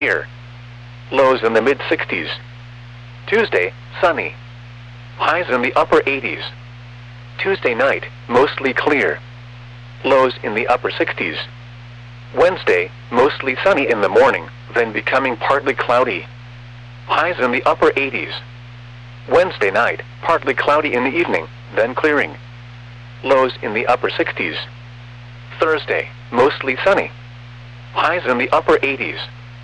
clear. Lows in the mid-60s. Tuesday, sunny. Highs in the upper 80s. Tuesday night, mostly clear. Lows in the upper 60s. Wednesday, mostly sunny in the morning, then becoming partly cloudy. Highs in the upper 80s. Wednesday night, partly cloudy in the evening, then clearing. Lows in the upper 60s. Thursday, mostly sunny. Highs in the upper 80s.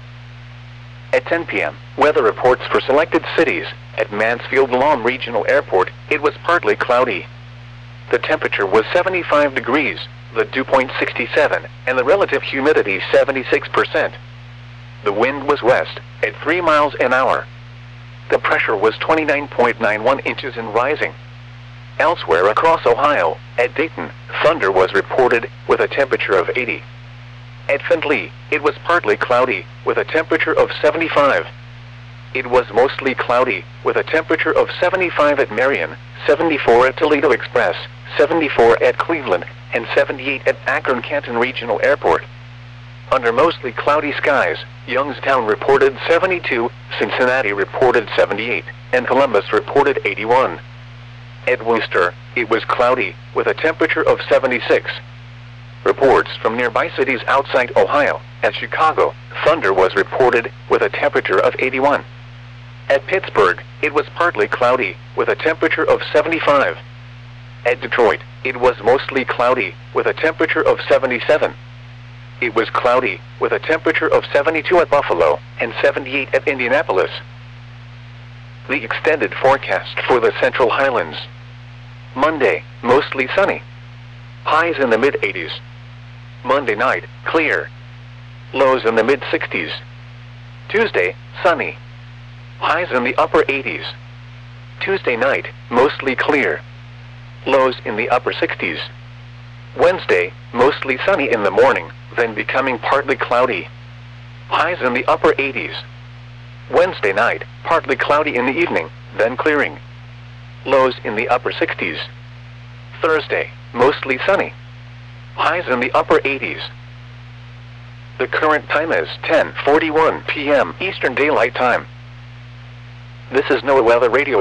At 10 p.m., weather reports for selected cities. At Mansfield Lawn Regional Airport, it was partly cloudy. The temperature was 75 degrees, the dew point 67, and the relative humidity 76%. The wind was west, at 3 miles an hour. The pressure was 29.91 inches and rising. Elsewhere across Ohio, at Dayton, thunder was reported, with a temperature of 80. At Findlay, it was partly cloudy, with a temperature of 75. It was mostly cloudy, with a temperature of 75 at Marion, 74 at Toledo Express, 74 at Cleveland, and 78 at Akron-Canton Regional Airport. Under mostly cloudy skies, Youngstown reported 72, Cincinnati reported 78, and Columbus reported 81. At Worcester, it was cloudy, with a temperature of 76. Reports from nearby cities outside Ohio. At Chicago, thunder was reported, with a temperature of 81. At Pittsburgh, it was partly cloudy, with a temperature of 75. At Detroit, it was mostly cloudy, with a temperature of 77. It was cloudy, with a temperature of 72 at Buffalo, and 78 at Indianapolis. The extended forecast for the Central Highlands. Monday, mostly sunny. Highs in the mid-80s. Monday night, clear. Lows in the mid-60s. Tuesday, sunny. Highs in the upper 80s. Tuesday night, mostly clear. Lows in the upper 60s. Wednesday, mostly sunny in the morning, then becoming partly cloudy. Highs in the upper 80s. Wednesday night, partly cloudy in the evening, then clearing. Lows in the upper 60s. Thursday, mostly sunny. Highs in the upper 80s. The current time is 10:41 p.m. Eastern Daylight Time. This is NOAA Weather Radio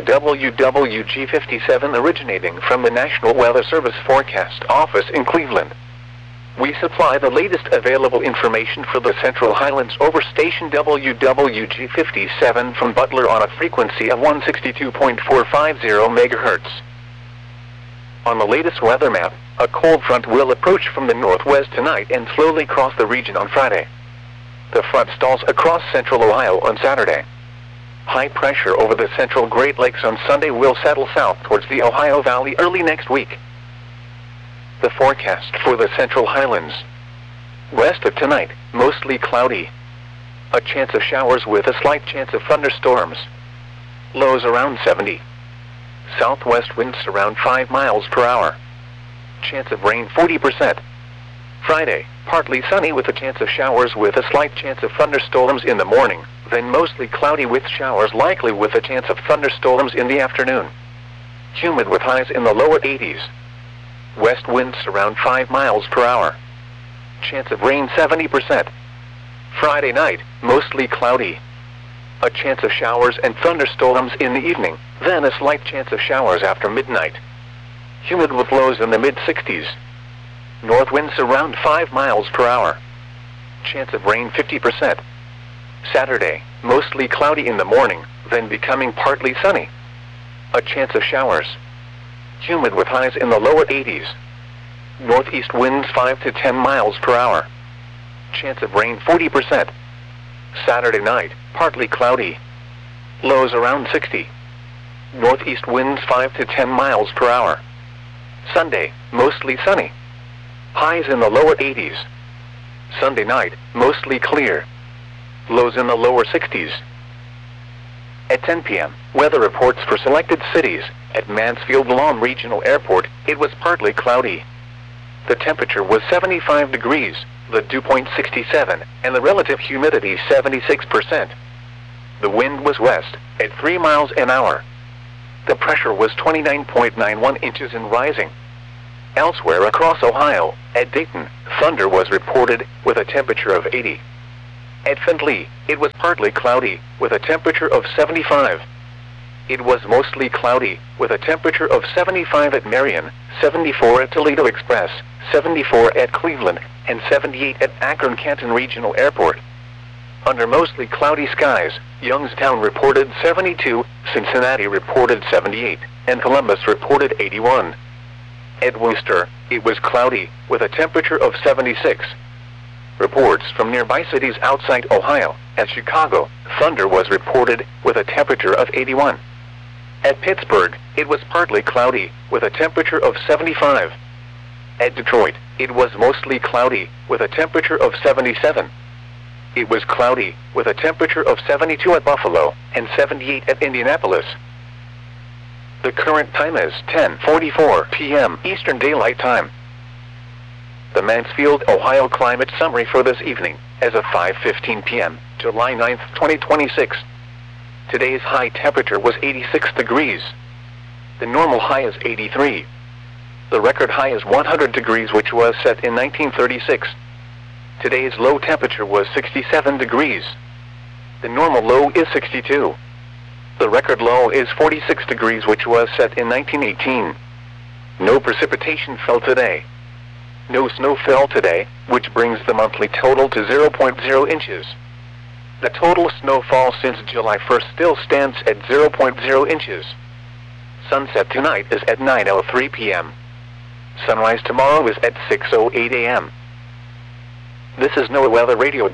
WWG57 originating from the National Weather Service Forecast Office in Cleveland. We supply the latest available information for the Central Highlands over station WWG57 from Butler on a frequency of 162.450 MHz. On the latest weather map, a cold front will approach from the northwest tonight and slowly cross the region on Friday. The front stalls across central Ohio on Saturday. High pressure over the central Great Lakes on Sunday will settle south towards the Ohio Valley early next week. The forecast for the Central Highlands. West of tonight, mostly cloudy. A chance of showers with a slight chance of thunderstorms. Lows around 70. Southwest winds around 5 miles per hour. Chance of rain 40%. Friday, partly sunny with a chance of showers with a slight chance of thunderstorms in the morning, then mostly cloudy with showers likely with a chance of thunderstorms in the afternoon. Humid with highs in the lower 80s. West winds around 5 miles per hour. Chance of rain 70%. Friday night, mostly cloudy. A chance of showers and thunderstorms in the evening, then a slight chance of showers after midnight. Humid with lows in the mid-60s. North winds around 5 miles per hour. Chance of rain 50%. Saturday, mostly cloudy in the morning, then becoming partly sunny. A chance of showers. Humid with highs in the lower 80s. Northeast winds 5 to 10 miles per hour. Chance of rain 40%. Saturday night, partly cloudy. Lows around 60. Northeast winds 5 to 10 miles per hour. Sunday, mostly sunny. Highs in the lower 80s. Sunday night, mostly clear. Lows in the lower 60s. At 10 p.m., weather reports for selected cities. At Mansfield Lawn Regional Airport, it was partly cloudy. The temperature was 75 degrees, the dew point 67, and the relative humidity 76%. The wind was west, at 3 miles an hour. The pressure was 29.91 inches and rising. Elsewhere across Ohio, at Dayton, thunder was reported, with a temperature of 80. At Findlay, it was partly cloudy, with a temperature of 75. It was mostly cloudy, with a temperature of 75 at Marion, 74 at Toledo Express, 74 at Cleveland, and 78 at Akron-Canton Regional Airport. Under mostly cloudy skies, Youngstown reported 72, Cincinnati reported 78, and Columbus reported 81. At Worcester, it was cloudy, with a temperature of 76. Reports from nearby cities outside Ohio. At Chicago, thunder was reported, with a temperature of 81. At Pittsburgh, it was partly cloudy, with a temperature of 75. At Detroit, it was mostly cloudy, with a temperature of 77. It was cloudy, with a temperature of 72 at Buffalo, and 78 at Indianapolis. The current time is 10:44 p.m. Eastern Daylight Time. The Mansfield, Ohio climate summary for this evening, as of 5:15 p.m., July 9, 2026. Today's high temperature was 86 degrees. The normal high is 83. The record high is 100 degrees, which was set in 1936. Today's low temperature was 67 degrees. The normal low is 62. The record low is 46 degrees, which was set in 1918. No precipitation fell today. No snow fell today, which brings the monthly total to 0.0 inches. The total snowfall since July 1st still stands at 0.0 inches. Sunset tonight is at 9:03 p.m. Sunrise tomorrow is at 6:08 a.m. This is NOAA Weather Radio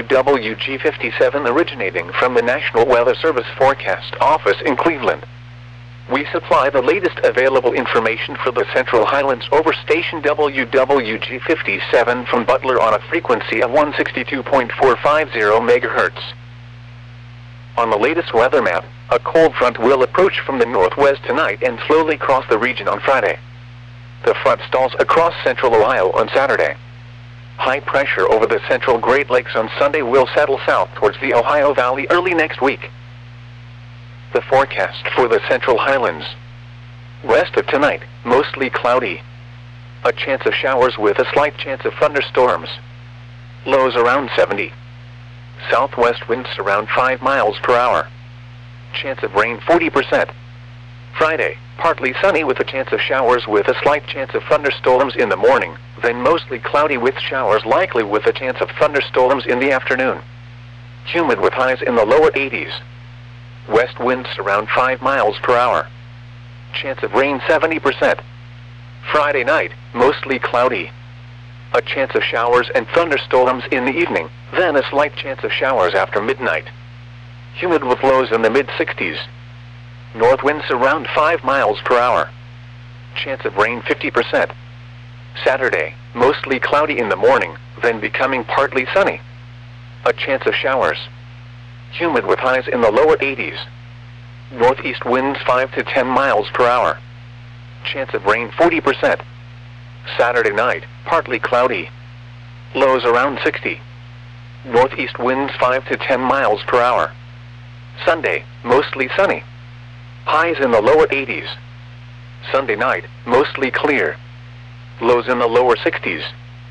WWG57 originating from the National Weather Service Forecast Office in Cleveland. We supply the latest available information for the Central Highlands over station WWG57 from Butler on a frequency of 162.450 MHz. On the latest weather map, a cold front will approach from the northwest tonight and slowly cross the region on Friday. The front stalls across central Ohio on Saturday. High pressure over the central Great Lakes on Sunday will settle south towards the Ohio Valley early next week. The forecast for the Central Highlands. West of tonight, mostly cloudy. A chance of showers with a slight chance of thunderstorms. Lows around 70. Southwest winds around 5 miles per hour. Chance of rain 40%. Friday, partly sunny with a chance of showers with a slight chance of thunderstorms in the morning, then mostly cloudy with showers likely with a chance of thunderstorms in the afternoon. Humid with highs in the lower 80s. West winds around 5 miles per hour. Chance of rain 70%. Friday night, mostly cloudy. A chance of showers and thunderstorms in the evening, then a slight chance of showers after midnight. Humid with lows in the mid-60s. North winds around 5 miles per hour. Chance of rain 50%. Saturday, mostly cloudy in the morning, then becoming partly sunny. A chance of showers. Humid with highs in the lower 80s. Northeast winds 5 to 10 miles per hour. Chance of rain 40%. Saturday night, partly cloudy. Lows around 60. Northeast winds 5 to 10 miles per hour. Sunday, mostly sunny. Highs in the lower 80s. Sunday night, mostly clear. Lows in the lower 60s.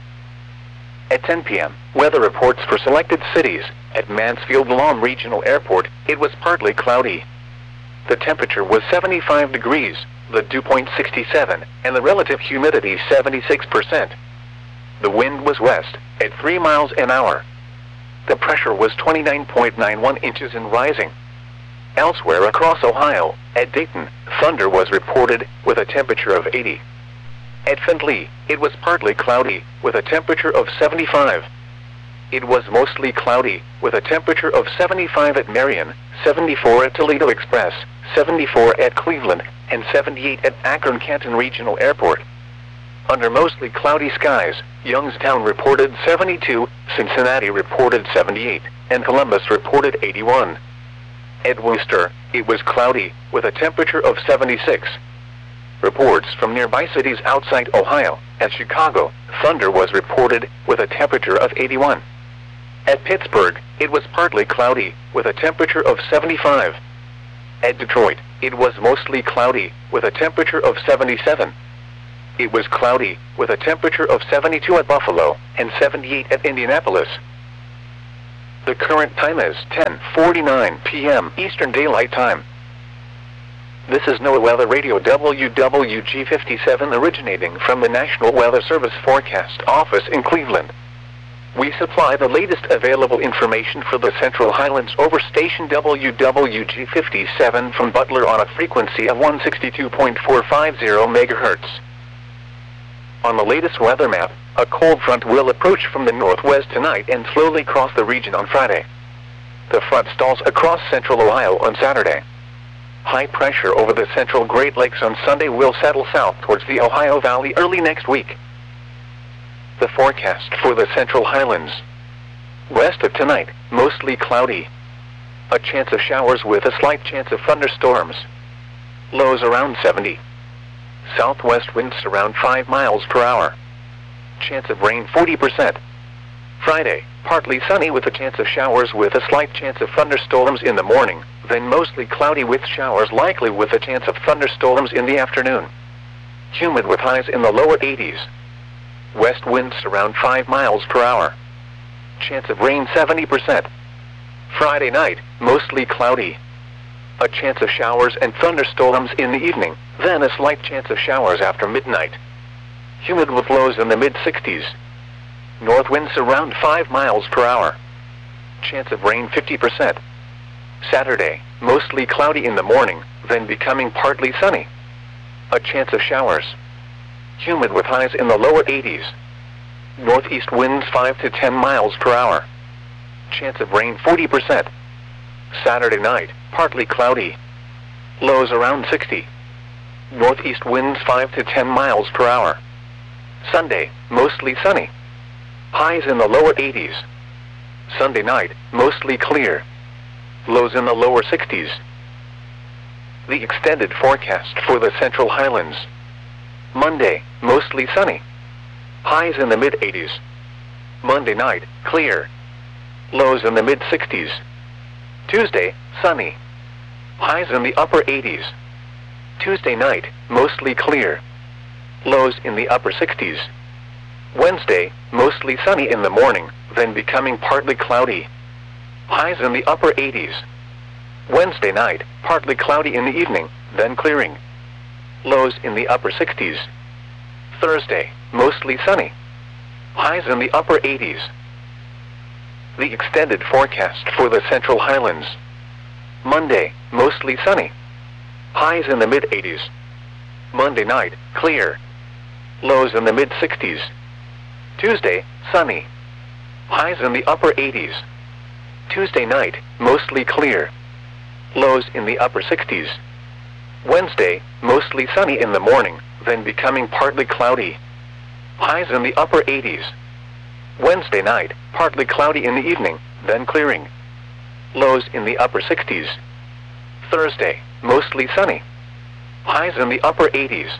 At 10 p.m., weather reports for selected cities. At Mansfield-Lom Regional Airport, it was partly cloudy. The temperature was 75 degrees, the dew point 67, and the relative humidity 76%. The wind was west, at 3 miles an hour. The pressure was 29.91 inches and rising. Elsewhere across Ohio, at Dayton, thunder was reported, with a temperature of 80. At Findlay, it was partly cloudy, with a temperature of 75. It was mostly cloudy, with a temperature of 75 at Marion, 74 at Toledo Express, 74 at Cleveland, and 78 at Akron-Canton Regional Airport. Under mostly cloudy skies, Youngstown reported 72, Cincinnati reported 78, and Columbus reported 81. At Worcester, it was cloudy, with a temperature of 76. Reports from nearby cities outside Ohio. At Chicago, thunder was reported, with a temperature of 81. At Pittsburgh, it was partly cloudy, with a temperature of 75. At Detroit, it was mostly cloudy, with a temperature of 77. It was cloudy, with a temperature of 72 at Buffalo, and 78 at Indianapolis. The current time is 10:49 p.m. Eastern Daylight Time. This is NOAA Weather Radio WWG57 originating from the National Weather Service Forecast Office in Cleveland. We supply the latest available information for the Central Highlands over station WWG57 from Butler on a frequency of 162.450 MHz. On the latest weather map, a cold front will approach from the northwest tonight and slowly cross the region on Friday. The front stalls across central Ohio on Saturday. High pressure over the central Great Lakes on Sunday will settle south towards the Ohio Valley early next week. The forecast for the Central Highlands. West of tonight, mostly cloudy. A chance of showers with a slight chance of thunderstorms. Lows around 70. Southwest winds around 5 miles per hour. Chance of rain 40%. Friday, partly sunny with a chance of showers with a slight chance of thunderstorms in the morning, then mostly cloudy with showers likely with a chance of thunderstorms in the afternoon. Humid with highs in the lower 80s. West winds around 5 miles per hour. Chance of rain 70%. Friday night, mostly cloudy. A chance of showers and thunderstorms in the evening, then a slight chance of showers after midnight. Humid with lows in the mid-60s. North winds around 5 miles per hour. Chance of rain 50%. Saturday, mostly cloudy in the morning, then becoming partly sunny. A chance of showers. Humid with highs in the lower 80s. Northeast winds 5 to 10 miles per hour. Chance of rain 40%. Saturday night, partly cloudy. Lows around 60. Northeast winds 5 to 10 miles per hour. Sunday, mostly sunny. Highs in the lower 80s. Sunday night, mostly clear. Lows in the lower 60s. The extended forecast for the Central Highlands. Monday, mostly sunny. Highs in the mid-80s. Monday night, clear. Lows in the mid-60s. Tuesday, sunny. Highs in the upper 80s. Tuesday night, mostly clear. Lows in the upper 60s. Wednesday, mostly sunny in the morning, then becoming partly cloudy. Highs in the upper 80s. Wednesday night, partly cloudy in the evening, then clearing. Lows in the upper 60s. Thursday, mostly sunny. Highs in the upper 80s. The extended forecast for the Central Highlands. Monday, mostly sunny. Highs in the mid-80s. Monday night, clear. Lows in the mid-60s. Tuesday, sunny. Highs in the upper 80s. Tuesday night, mostly clear. Lows in the upper 60s. Wednesday, mostly sunny in the morning, then becoming partly cloudy. Highs in the upper 80s. Wednesday night, partly cloudy in the evening, then clearing. Lows in the upper 60s. Thursday, mostly sunny. Highs in the upper 80s.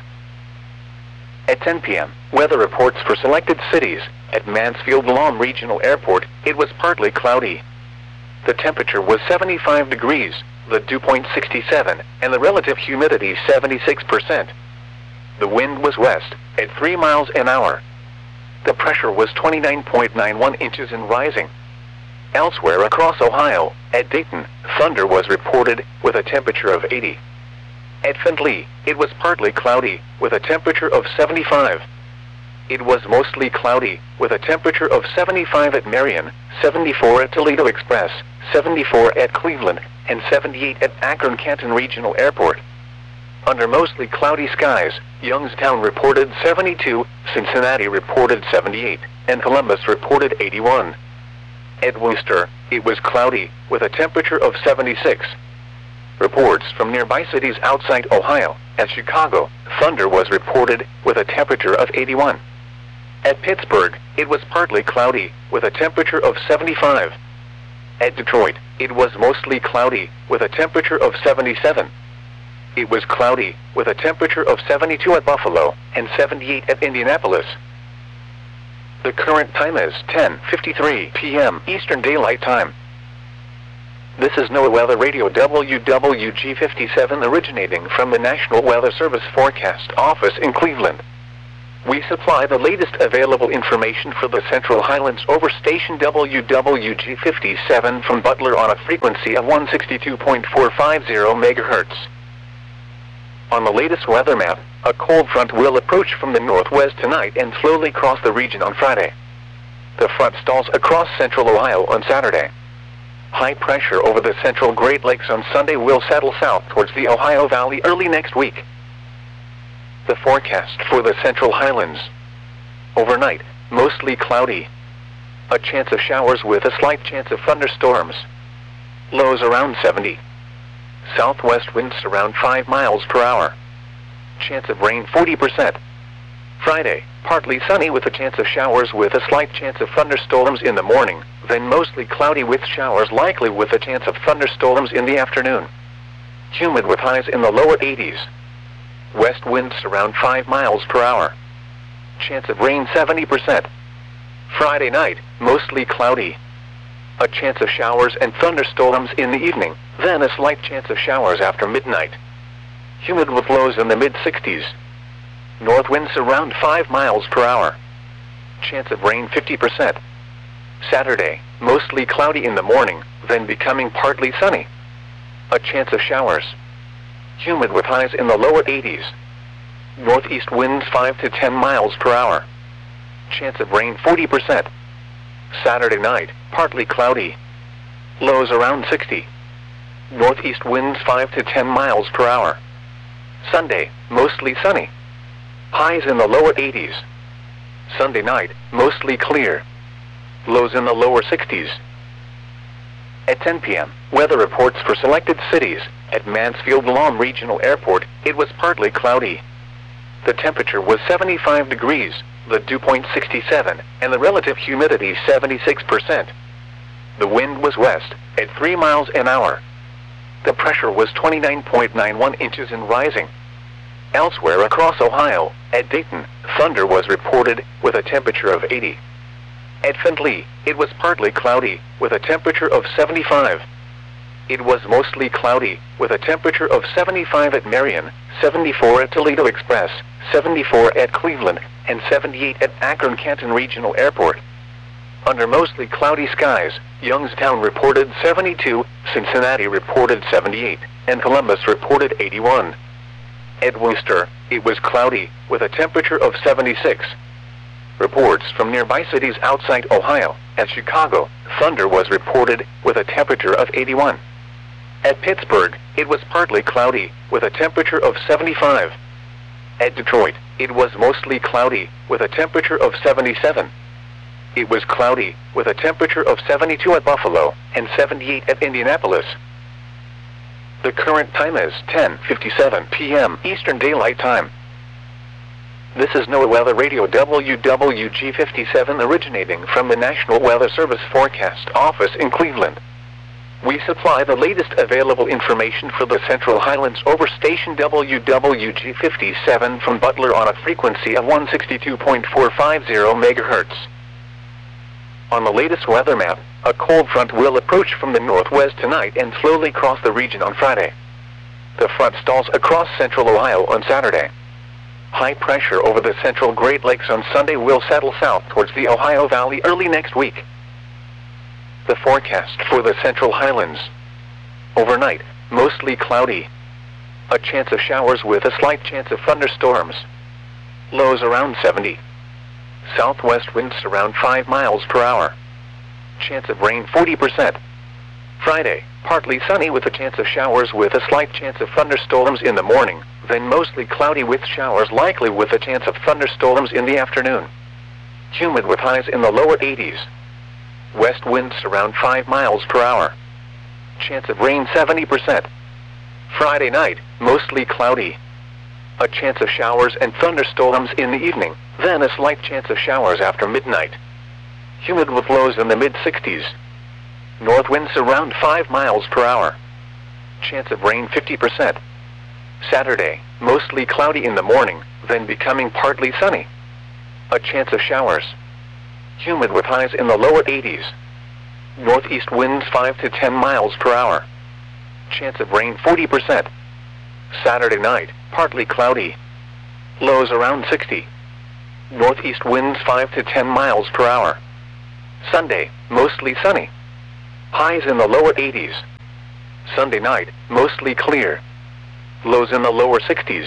At 10 p.m., weather reports for selected cities. At Mansfield-Lom Regional Airport, it was partly cloudy. The temperature was 75 degrees, the dew point 67, and the relative humidity 76%. The wind was west, at 3 miles an hour. The pressure was 29.91 inches and rising. Elsewhere across Ohio, at Dayton, thunder was reported with a temperature of 80. At Findlay, it was partly cloudy, with a temperature of 75. It was mostly cloudy, with a temperature of 75 at Marion, 74 at Toledo Express, 74 at Cleveland, and 78 at Akron-Canton Regional Airport. Under mostly cloudy skies, Youngstown reported 72, Cincinnati reported 78, and Columbus reported 81. At Worcester, it was cloudy, with a temperature of 76. Reports from nearby cities outside Ohio. At Chicago, thunder was reported, with a temperature of 81. At Pittsburgh, it was partly cloudy, with a temperature of 75. At Detroit, it was mostly cloudy, with a temperature of 77. It was cloudy, with a temperature of 72 at Buffalo, and 78 at Indianapolis. The current time is 10:53 p.m. Eastern Daylight Time. This is NOAA Weather Radio WWG57 originating from the National Weather Service Forecast Office in Cleveland. We supply the latest available information for the Central Highlands over station WWG57 from Butler on a frequency of 162.450 MHz. On the latest weather map, a cold front will approach from the northwest tonight and slowly cross the region on Friday. The front stalls across central Ohio on Saturday. High pressure over the central Great Lakes on Sunday will settle south towards the Ohio Valley early next week. The forecast for the Central Highlands. Overnight, mostly cloudy. A chance of showers with a slight chance of thunderstorms. Lows around 70. Southwest winds around 5 miles per hour. Chance of rain 40%. Friday, partly sunny with a chance of showers with a slight chance of thunderstorms in the morning, then mostly cloudy with showers likely with a chance of thunderstorms in the afternoon. Humid with highs in the lower 80s. West winds around 5 miles per hour. Chance of rain 70%. Friday night, mostly cloudy. A chance of showers and thunderstorms in the evening, then a slight chance of showers after midnight. Humid with lows in the mid-60s. North winds around 5 miles per hour. Chance of rain 50%. Saturday, mostly cloudy in the morning, then becoming partly sunny. A chance of showers. Humid with highs in the lower 80s. Northeast winds 5 to 10 miles per hour. Chance of rain 40%. Saturday night, partly cloudy. Lows around 60. Northeast winds 5 to 10 miles per hour. Sunday, mostly sunny. Highs in the lower 80s. Sunday night, mostly clear. Lows in the lower 60s. At 10 p.m., weather reports for selected cities. At Mansfield-Lom Regional Airport, it was partly cloudy. The temperature was 75 degrees, the dew point 67, and the relative humidity 76%. The wind was west, at 3 miles an hour. The pressure was 29.91 inches and rising. Elsewhere across Ohio, at Dayton, thunder was reported with a temperature of 80. At Findlay, it was partly cloudy, with a temperature of 75. It was mostly cloudy, with a temperature of 75 at Marion, 74 at Toledo Express, 74 at Cleveland, and 78 at Akron-Canton Regional Airport. Under mostly cloudy skies, Youngstown reported 72, Cincinnati reported 78, and Columbus reported 81. At Worcester, it was cloudy, with a temperature of 76. Reports from nearby cities outside Ohio. At Chicago, thunder was reported, with a temperature of 81. At Pittsburgh, it was partly cloudy, with a temperature of 75. At Detroit, it was mostly cloudy, with a temperature of 77. It was cloudy, with a temperature of 72 at Buffalo, and 78 at Indianapolis. The current time is 10:57 p.m. Eastern Daylight Time. This is NOAA Weather Radio WWG57 originating from the National Weather Service Forecast Office in Cleveland. We supply the latest available information for the Central Highlands over station WWG57 from Butler on a frequency of 162.450 MHz. On the latest weather map, a cold front will approach from the northwest tonight and slowly cross the region on Friday. The front stalls across central Ohio on Saturday. High pressure over the central Great Lakes on Sunday will settle south towards the Ohio Valley early next week. The forecast for the Central Highlands. Overnight, mostly cloudy. A chance of showers with a slight chance of thunderstorms. Lows around 70. Southwest winds around 5 miles per hour. Chance of rain 40%. Friday, partly sunny with a chance of showers with a slight chance of thunderstorms in the morning, then mostly cloudy with showers likely with a chance of thunderstorms in the afternoon. Humid with highs in the lower 80s. West winds around 5 miles per hour. Chance of rain 70%. Friday night, mostly cloudy. A chance of showers and thunderstorms in the evening, then a slight chance of showers after midnight. Humid with lows in the mid-60s. North winds around 5 miles per hour. Chance of rain 50%. Saturday, mostly cloudy in the morning, then becoming partly sunny. A chance of showers. Humid with highs in the lower 80s. Northeast winds 5 to 10 miles per hour. Chance of rain 40%. Saturday night, partly cloudy. Lows around 60. northeast winds 5 to 10 miles per hour. Sunday, mostly sunny. Highs in the lower 80s. Sunday night, mostly clear. Lows in the lower 60s.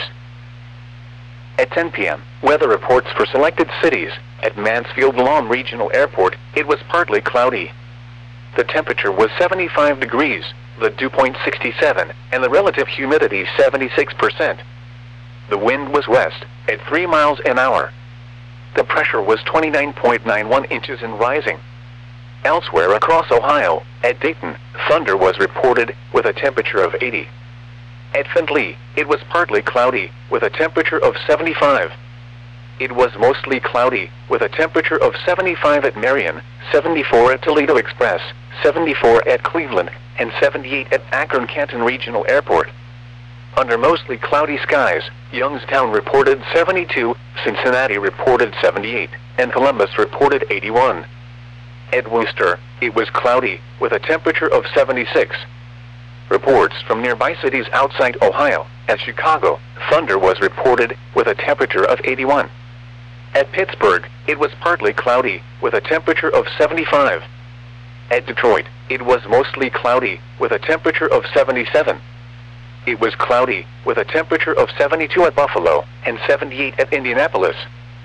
At 10 p.m., weather reports for selected cities. At Mansfield Lawn Regional Airport, it was partly cloudy. The temperature was 75 degrees, the dew point 67, and the relative humidity 76%. The wind was west, at 3 miles an hour. The pressure was 29.91 inches and rising. Elsewhere across Ohio, at Dayton, thunder was reported, with a temperature of 80. At Findlay, it was partly cloudy, with a temperature of 75. It was mostly cloudy, with a temperature of 75 at Marion, 74 at Toledo Express, 74 at Cleveland, and 78 at Akron-Canton Regional Airport. Under mostly cloudy skies, Youngstown reported 72, Cincinnati reported 78, and Columbus reported 81. At Worcester, it was cloudy, with a temperature of 76. Reports from nearby cities outside Ohio, at Chicago, thunder was reported, with a temperature of 81. At Pittsburgh, it was partly cloudy, with a temperature of 75. At Detroit, it was mostly cloudy, with a temperature of 77. It was cloudy, with a temperature of 72 at Buffalo, and 78 at Indianapolis.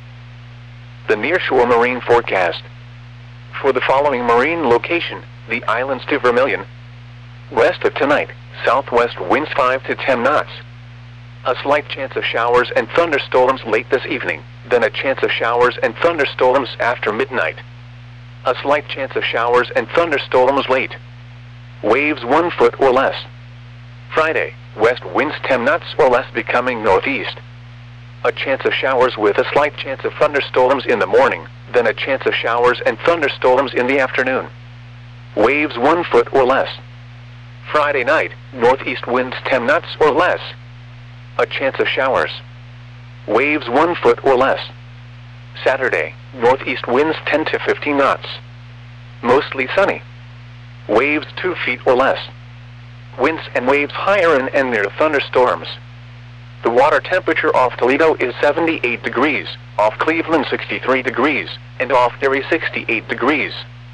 The nearshore marine forecast. For the following marine location, the islands to Vermilion. West of tonight, southwest winds 5 to 10 knots. A slight chance of showers and thunderstorms late this evening, then a chance of showers and thunderstorms after midnight. A slight chance of showers and thunderstorms late. Waves 1 foot or less. Friday, west winds 10 knots or less becoming northeast. A chance of showers with a slight chance of thunderstorms in the morning, then a chance of showers and thunderstorms in the afternoon. Waves 1 foot or less. Friday night, northeast winds 10 knots or less. A chance of showers. Waves 1 foot or less. Saturday, northeast winds 10 to 15 knots. Mostly sunny. Waves 2 feet or less. Winds and waves higher in and near thunderstorms. The water temperature off Toledo is 78 degrees, off Cleveland 63 degrees, and off Erie 68 degrees.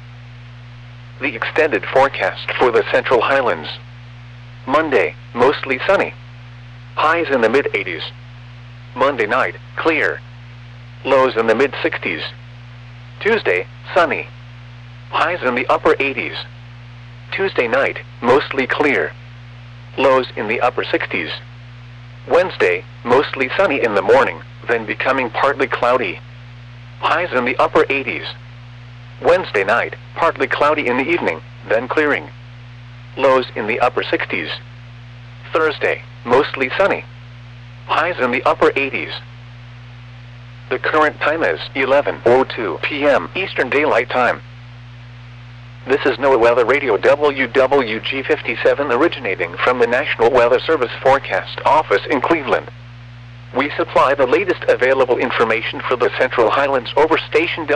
The extended forecast for the Central Highlands. Monday, mostly sunny. Highs in the mid-80s. Monday night, clear. Lows in the mid-60s. Tuesday, sunny. Highs in the upper 80s. Tuesday night, mostly clear. Lows in the upper 60s. Wednesday, mostly sunny in the morning, then becoming partly cloudy. Highs in the upper 80s. Wednesday night, partly cloudy in the evening, then clearing. Lows in the upper 60s. Thursday, mostly sunny. Highs in the upper 80s. The current time is 11:02 p.m. Eastern Daylight Time. This is NOAA Weather Radio WWG57 originating from the National Weather Service Forecast Office in Cleveland. We supply the latest available information for the Central Highlands over station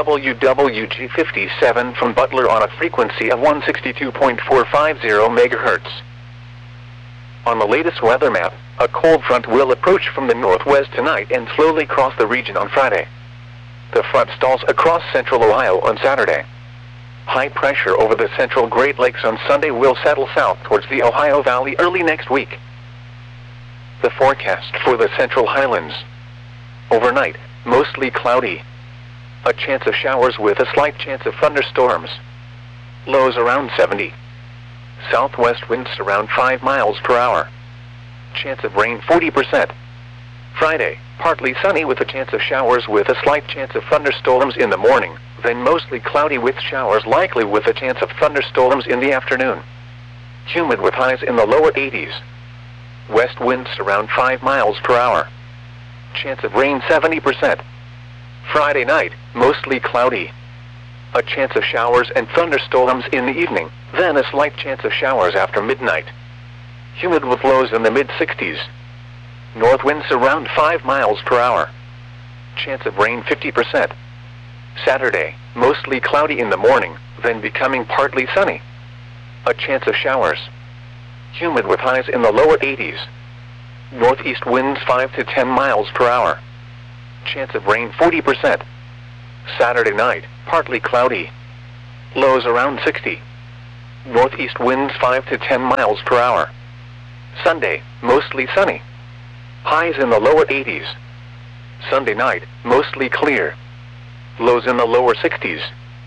WWG57 from Butler on a frequency of 162.450 MHz. On the latest weather map, a cold front will approach from the northwest tonight and slowly cross the region on Friday. The front stalls across central Ohio on Saturday. High pressure over the central Great Lakes on Sunday will settle south towards the Ohio Valley early next week. The forecast for the Central Highlands. Overnight, mostly cloudy. A chance of showers with a slight chance of thunderstorms. Lows around 70. Southwest winds around 5 miles per hour. Chance of rain 40%. Friday, partly sunny with a chance of showers with a slight chance of thunderstorms in the morning, then mostly cloudy with showers likely with a chance of thunderstorms in the afternoon. Humid with highs in the lower 80s. West winds around 5 miles per hour. Chance of rain 70%. Friday night, mostly cloudy. A chance of showers and thunderstorms in the evening, then a slight chance of showers after midnight. Humid with lows in the mid-60s. North winds around 5 miles per hour. Chance of rain 50%. Saturday, mostly cloudy in the morning, then becoming partly sunny. A chance of showers. Humid with highs in the lower 80s. Northeast winds 5 to 10 miles per hour. Chance of rain 40%. Saturday night, partly cloudy. Lows around 60. Northeast winds 5 to 10 miles per hour. Sunday, mostly sunny. Highs in the lower 80s. Sunday night, mostly clear. Lows in the lower 60s.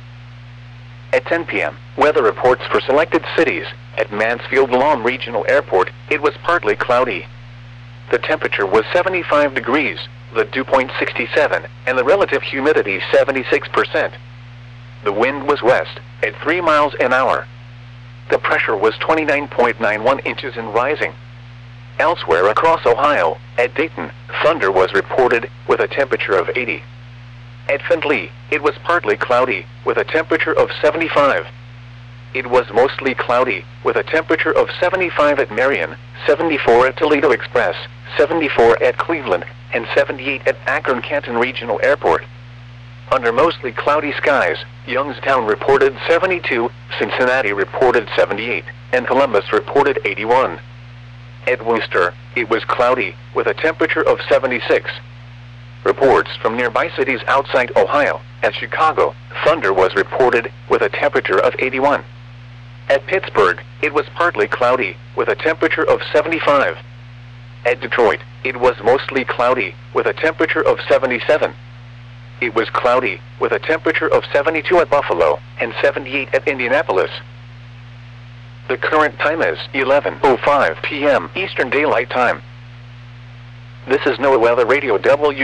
At 10 p.m., weather reports for selected cities. At Mansfield-Lom Regional Airport, it was partly cloudy. The temperature was 75 degrees, the dew point 67, and the relative humidity 76%. The wind was west, at 3 miles an hour. The pressure was 29.91 inches and rising. Elsewhere across Ohio, at Dayton, thunder was reported, with a temperature of 80. At Findlay, it was partly cloudy, with a temperature of 75. It was mostly cloudy, with a temperature of 75 at Marion, 74 at Toledo Express, 74 at Cleveland, and 78 at Akron-Canton Regional Airport. Under mostly cloudy skies, Youngstown reported 72, Cincinnati reported 78, and Columbus reported 81. At Worcester, it was cloudy, with a temperature of 76. Reports from nearby cities outside Ohio. At Chicago, thunder was reported, with a temperature of 81. At Pittsburgh, it was partly cloudy, with a temperature of 75. At Detroit, it was mostly cloudy, with a temperature of 77. It was cloudy, with a temperature of 72 at Buffalo, and 78 at Indianapolis. The current time is 11:05 p.m. Eastern Daylight Time. This is NOAA Weather Radio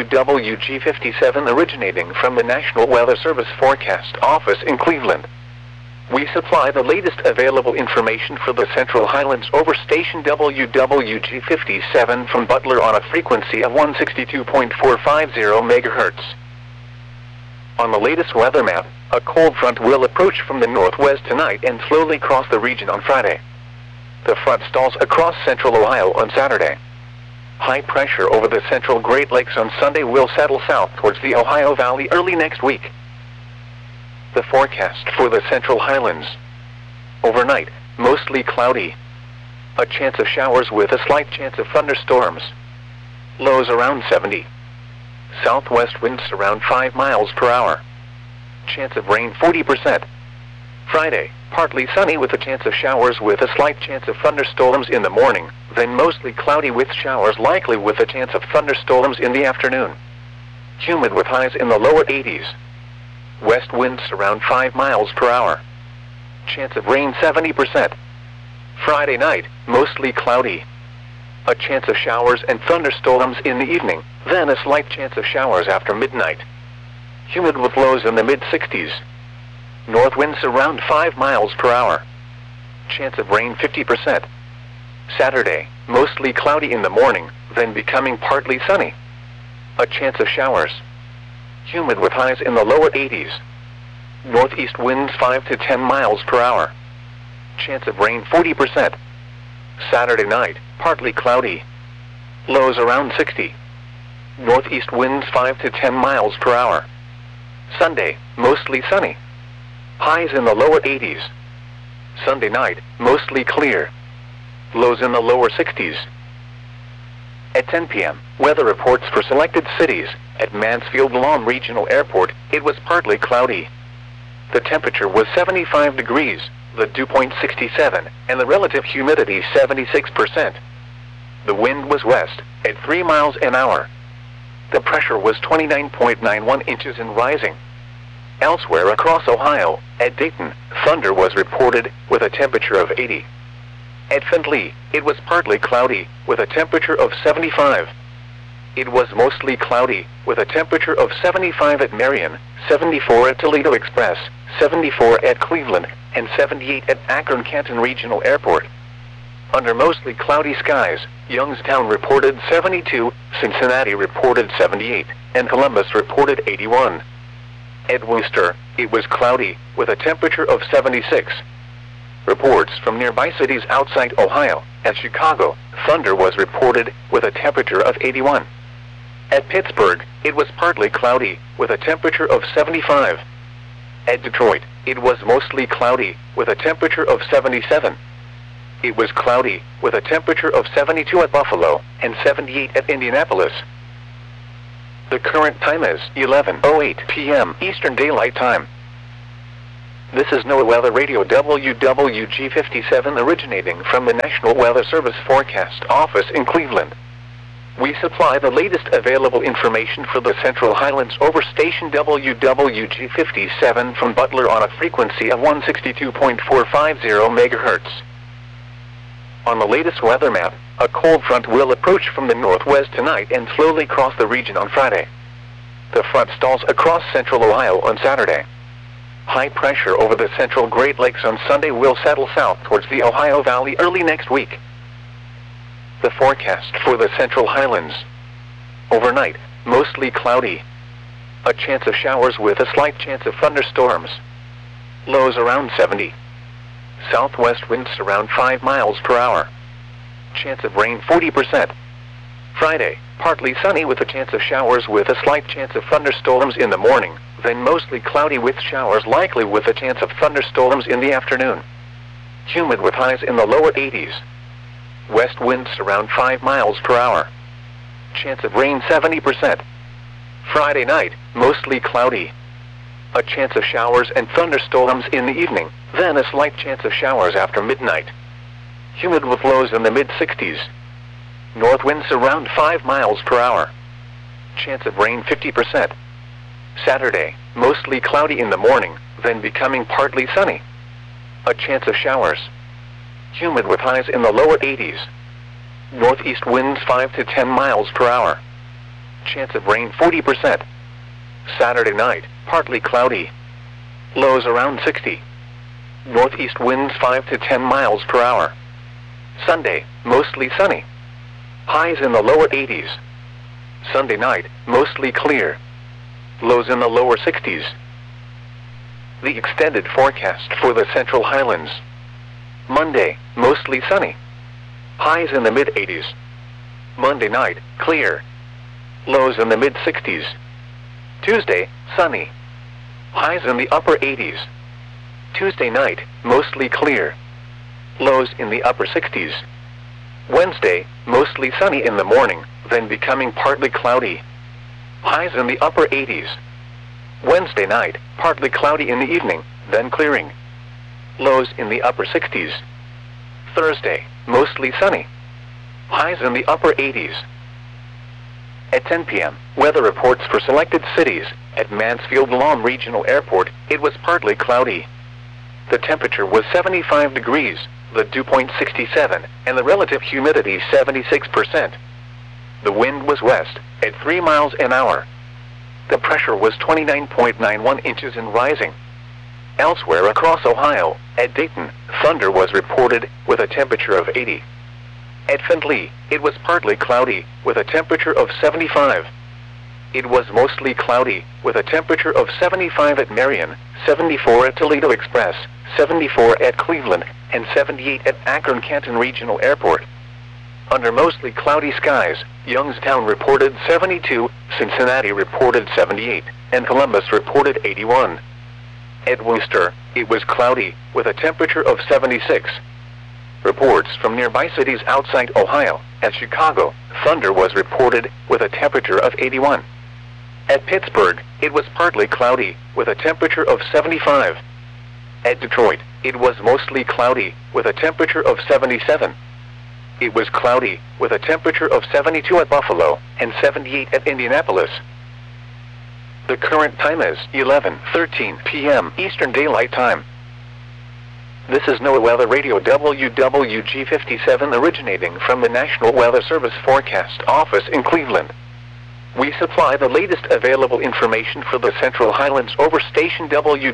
WWG57 originating from the National Weather Service Forecast Office in Cleveland. We supply the latest available information for the Central Highlands over station WWG57 from Butler on a frequency of 162.450 MHz. On the latest weather map, a cold front will approach from the northwest tonight and slowly cross the region on Friday. The front stalls across central Ohio on Saturday. High pressure over the central Great Lakes on Sunday will settle south towards the Ohio Valley early next week. The forecast for the Central Highlands. Overnight, mostly cloudy. A chance of showers with a slight chance of thunderstorms. Lows around 70. Southwest winds around 5 miles per hour. Chance of rain 40%. Friday, partly sunny with a chance of showers with a slight chance of thunderstorms in the morning, then mostly cloudy with showers likely with a chance of thunderstorms in the afternoon. Humid with highs in the lower 80s. West winds around 5 miles per hour. Chance of rain 70%. Friday night, mostly cloudy. A chance of showers and thunderstorms in the evening, then a slight chance of showers after midnight. Humid with lows in the mid-60s. North winds around 5 miles per hour. Chance of rain 50%. Saturday, mostly cloudy in the morning, then becoming partly sunny. A chance of showers. Humid with highs in the lower 80s. Northeast winds 5 to 10 miles per hour. Chance of rain 40%. Saturday night, partly cloudy. Lows around 60. Northeast winds 5 to 10 miles per hour. Sunday, mostly sunny. Highs in the lower 80s. Sunday night, mostly clear. Lows in the lower 60s. At 10 p.m., weather reports for selected cities. At Mansfield-Lom Regional Airport, it was partly cloudy. The temperature was 75 degrees, the dew point 67, and the relative humidity 76%. The wind was west, at 3 miles an hour. The pressure was 29.91 inches and rising. Elsewhere across Ohio, at Dayton, thunder was reported, with a temperature of 80. At Findlay, it was partly cloudy, with a temperature of 75. It was mostly cloudy, with a temperature of 75 at Marion, 74 at Toledo Express, 74 at Cleveland, and 78 at Akron-Canton Regional Airport. Under mostly cloudy skies, Youngstown reported 72, Cincinnati reported 78, and Columbus reported 81. At Worcester, it was cloudy, with a temperature of 76. Reports from nearby cities outside Ohio. At Chicago, thunder was reported, with a temperature of 81. At Pittsburgh, it was partly cloudy, with a temperature of 75. At Detroit, it was mostly cloudy, with a temperature of 77. It was cloudy, with a temperature of 72 at Buffalo, and 78 at Indianapolis. The current time is 11:08 p.m. Eastern Daylight Time. This is NOAA Weather Radio WWG57 originating from the National Weather Service Forecast Office in Cleveland. We supply the latest available information for the Central Highlands over station WWG57 from Butler on a frequency of 162.450 MHz. On the latest weather map, a cold front will approach from the northwest tonight and slowly cross the region on Friday. The front stalls across central Ohio on Saturday. High pressure over the central Great Lakes on Sunday will settle south towards the Ohio Valley early next week. The forecast for the Central Highlands. Overnight, mostly cloudy. A chance of showers with a slight chance of thunderstorms. Lows around 70. Southwest winds around 5 miles per hour. Chance of rain 40%. Friday, partly sunny with a chance of showers with a slight chance of thunderstorms in the morning, then mostly cloudy with showers likely with a chance of thunderstorms in the afternoon. Humid with highs in the lower 80s. West winds around 5 miles per hour. Chance of rain 70%. Friday night, mostly cloudy. A chance of showers and thunderstorms in the evening, then a slight chance of showers after midnight. Humid with lows in the mid-60s. North winds around 5 miles per hour. Chance of rain 50%. Saturday, mostly cloudy in the morning, then becoming partly sunny. A chance of showers. Humid with highs in the lower 80s. Northeast winds 5 to 10 miles per hour. Chance of rain 40%. Saturday night, partly cloudy. Lows around 60. Northeast winds 5 to 10 miles per hour. Sunday, mostly sunny. Highs in the lower 80s. Sunday night, mostly clear. Lows in the lower 60s. The extended forecast for the Central Highlands. Monday, mostly sunny. Highs in the mid-80s. Monday night, clear. Lows in the mid-60s. Tuesday, sunny. Highs in the upper 80s. Tuesday night, mostly clear. Lows in the upper 60s. Wednesday, mostly sunny in the morning, then becoming partly cloudy. Highs in the upper 80s. Wednesday night, partly cloudy in the evening, then clearing. Lows in the upper 60s. Thursday, mostly sunny. Highs in the upper 80s. At 10 p.m., weather reports for selected cities. At Mansfield Lawn Regional Airport, it was partly cloudy. The temperature was 75 degrees, the dew point 67, and the relative humidity 76%. The wind was west, at 3 miles an hour. The pressure was 29.91 inches and rising. Elsewhere across Ohio, at Dayton, thunder was reported with a temperature of 80. At Findlay, it was partly cloudy with a temperature of 75. It was mostly cloudy with a temperature of 75 at Marion, 74 at Toledo Express, 74 at Cleveland, and 78 at Akron-Canton Regional Airport. Under mostly cloudy skies, Youngstown reported 72, Cincinnati reported 78, and Columbus reported 81. At Worcester, it was cloudy, with a temperature of 76. Reports from nearby cities outside Ohio, at Chicago, thunder was reported, with a temperature of 81. At Pittsburgh, it was partly cloudy, with a temperature of 75. At Detroit, it was mostly cloudy, with a temperature of 77. It was cloudy, with a temperature of 72 at Buffalo, and 78 at Indianapolis. The current time is 11:13 p.m. Eastern Daylight Time. This is NOAA Weather Radio WWG57 originating from the National Weather Service Forecast Office in Cleveland. We supply the latest available information for the Central Highlands over station